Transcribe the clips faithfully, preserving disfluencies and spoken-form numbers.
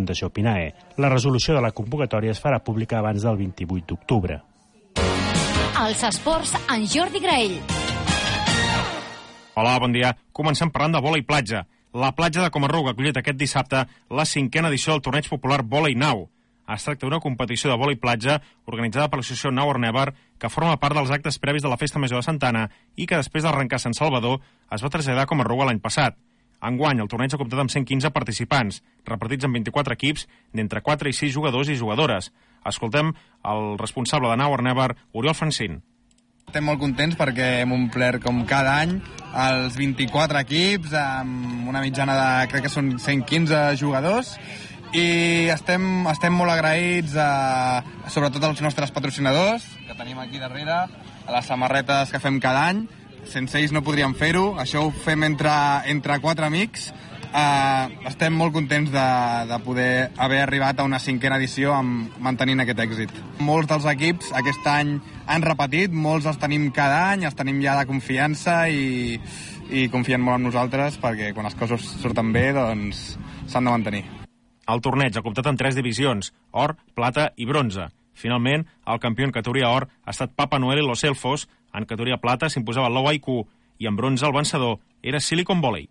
Fundació Pinae. La resolució de la convocatòria es farà pública abans del vint-i-vuit d'octubre. Els esports en Jordi Graell. Hola, bon dia. Comencem parlant de vòlei platja. La platja de Comarruga ha acollit aquest dissabte la cinquena edició del torneig popular Vòlei Nau. Es tracta d'una competició de vòlei platja organitzada per l'associació Now or Never, que forma part dels actes previs de la Festa Major de Santa Anna i que després d'arrencar a Sant Salvador es va traslladar a Comarruga l'any passat. Enguany, el torneig ha comptat amb cent quinze participants, repartits en vint-i-quatre equips d'entre quatre i sis jugadors i jugadores. Escoltem el responsable de Now or Never, Oriol Francín. Estem molt contents perquè hem omplert com cada any els vint-i-quatre equips amb una mitjana de, crec que són cent quinze jugadors, i estem, estem molt agraïts a, sobretot als nostres patrocinadors que tenim aquí darrere, a les samarretes que fem cada any. Sense ells no podríem fer-ho, això ho fem entre, entre quatre amics. Uh, estem molt contents de, de poder haver arribat a una cinquena edició amb, mantenint aquest èxit. Molts dels equips aquest any han repetit, molts els tenim cada any, els tenim ja de confiança i, i confien molt en nosaltres perquè quan les coses surten bé doncs s'han de mantenir. El torneig ha comptat en tres divisions, or, plata i bronze. Finalment, el campió en categoria or ha estat Papa Noel i Los Elfos, en categoria plata s'imposava el Low I Q i en bronze el vencedor era Silicon Valley.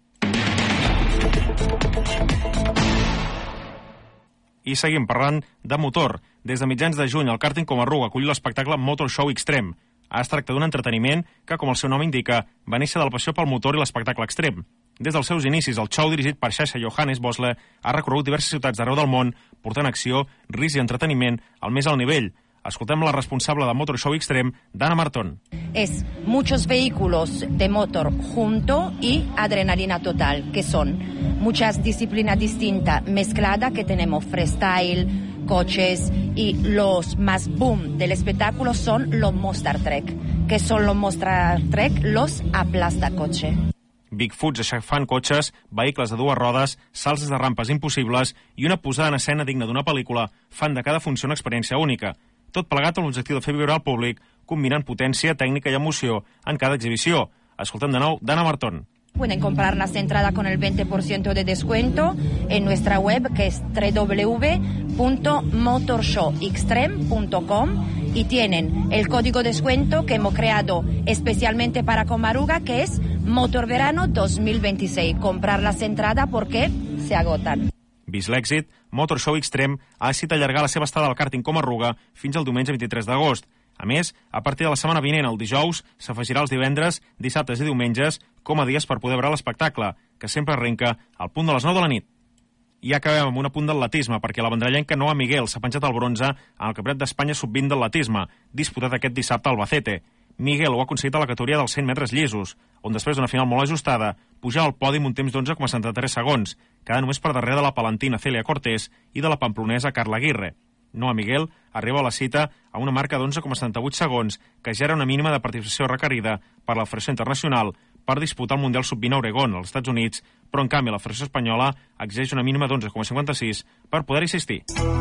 I seguim parlant de motor. Des de mitjans de juny, el Karting Comarruga acull l'espectacle Motor Show Extreme. Es tracta d'un entreteniment que, com el seu nom indica, va néixer de la passió pel motor i l'espectacle extrem. Des dels seus inicis, el show dirigit per Sasha Johannes Bosle ha recorregut diverses ciutats d'arreu del món, portant acció, risc i entreteniment al més alt nivell. Escoltem la responsable de Motor Show Extreme, Dana Martón. Es muchos vehículos de motor junto y adrenalina total, que son muchas disciplinas distintas mezcladas, que tenemos freestyle, coches, y los más boom del espectáculo son los Monster Truck, que son los Monster Truck, los aplastacoche. Bigfoots aixafant cotxes, vehicles de dues rodes, salts de rampes impossibles i una posada en escena digna d'una pel·lícula fan de cada funció una experiència única. Tot plegat amb l'objectiu de fer viure al públic, combinant potència, tècnica i emoció en cada exhibició. Escoltem de nou Dana Martón. Pueden comprar las entradas con el veinte por ciento de descuento en nuestra web, que es doble u doble u doble u punto motor show extreme punto com, y tienen el código de descuento que hemos creado especialmente para Comarruga, que es Motor Verano dos mil veintiséis. Comprar las entradas porque se agotan. Vist l'èxit, Motor Show Extreme ha decidit allargar la seva estada al Karting Comarruga fins al diumenge vint-i-tres d'agost. A més, a partir de la setmana vinent, el dijous, s'afegirà els divendres, dissabtes i diumenges com a dies per poder veure l'espectacle, que sempre arrenca al punt de les nou de la nit. I acabem amb un apunt d'atletisme, perquè la banderellenca Noa Miguel s'ha penjat el bronze en el Campionat d'Espanya sub vint d'atletisme, disputat aquest dissabte al Albacete. Miguel ho ha aconseguit a la categoria dels cent metres llisos, on després d'una final molt ajustada, puja al pòdium un temps d'onze coma setanta-tres segons, quedant només per darrere de la palentina Celia Cortés i de la pamplonesa Carla Aguirre. Noa Miguel arriba a la cita a una marca d'onze coma setanta-vuit segons, que ja era una mínima de participació requerida per la Federació Internacional per disputar el Mundial sub vint a Oregon, als Estats Units, però en canvi la Federació Espanyola exigeix una mínima d'onze coma cinquanta-sis per poder assistir.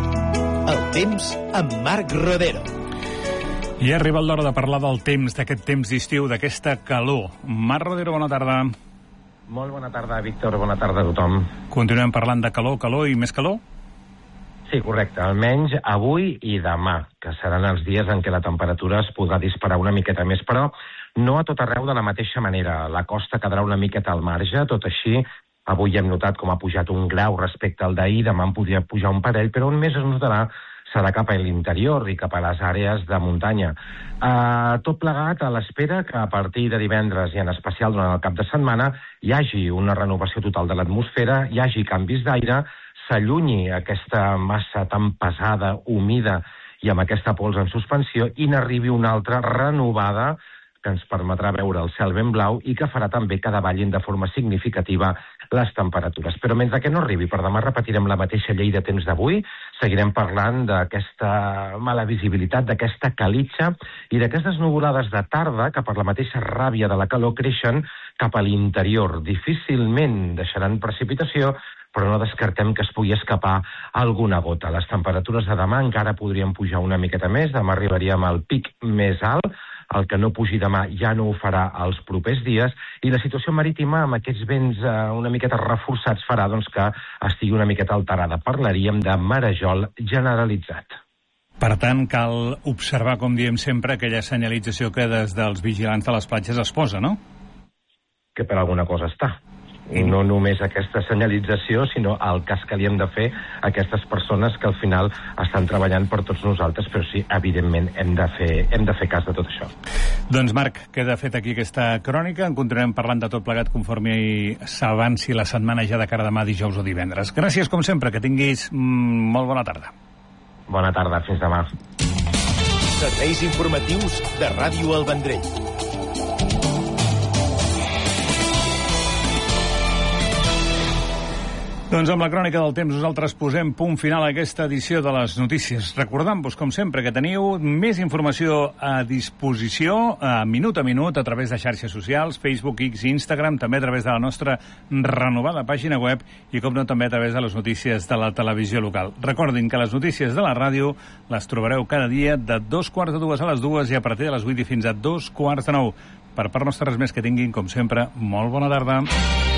El temps amb Marc Rodero. I ha arribat l'hora de parlar del temps, d'aquest temps d'estiu, d'aquesta calor. Marc Rodero, bona tarda. Molt bona tarda, Víctor, bona tarda a tothom. Continuem parlant de calor, calor i més calor? Sí, correcte, almenys avui i demà, que seran els dies en què la temperatura es podrà disparar una miqueta més, però no a tot arreu de la mateixa manera. La costa quedarà una miqueta al marge, tot així, avui hem notat com ha pujat un grau respecte al d'ahir, demà en podria pujar un parell, però on més es notarà serà cap a l'interior i cap a les àrees de muntanya. Uh, tot plegat a l'espera que a partir de divendres i en especial durant el cap de setmana hi hagi una renovació total de l'atmosfera, hi hagi canvis d'aire, s'allunyi aquesta massa tan pesada, humida i amb aquesta pols en suspensió i n'arribi una altra renovada que ens permetrà veure el cel ben blau i que farà també que davallin de forma significativa les temperatures. Però mentre que no arribi, per demà repetirem la mateixa llei de temps d'avui, seguirem parlant d'aquesta mala visibilitat, d'aquesta calitxa i d'aquestes nuvolades de tarda que per la mateixa ràbia de la calor creixen cap a l'interior. Difícilment deixaran precipitació, però no descartem que es pugui escapar alguna gota. Les temperatures de demà encara podrien pujar una miqueta més, demà arribaríem al pic més alt, el que no pugi demà ja no ho farà els propers dies, i la situació marítima amb aquests vents eh, una miqueta reforçats farà doncs, que estigui una miqueta alterada. Parlaríem de marejol generalitzat. Per tant, cal observar, com diem sempre, aquella senyalització que des dels vigilants de les platges es posa, no? Que per alguna cosa està. I no només aquesta senyalització, sinó el cas que li hem de fer a aquestes persones que al final estan treballant per tots nosaltres, però sí, evidentment, hem de fer, hem de fer cas de tot això. Doncs, Marc, queda fet aquí aquesta crònica. En continuarem parlant de tot plegat conforme s'avanci la setmana ja de cara a demà, dijous o divendres. Gràcies, com sempre, que tinguis mm, molt bona tarda. Bona tarda, fins demà. Serveis informatius de Ràdio El Vendrell. Doncs amb la crònica del temps nosaltres posem punt final a aquesta edició de les notícies. Recordant-vos, com sempre, que teniu més informació a disposició a minut a minut a través de xarxes socials, Facebook, X i Instagram, també a través de la nostra renovada pàgina web i, com no, també a través de les notícies de la televisió local. Recordin que les notícies de la ràdio les trobareu cada dia de dos quarts de dues a les dues i a partir de les vuit i fins a dos quarts de nou. Per part nostra res més, que tinguin, com sempre, molt bona tarda.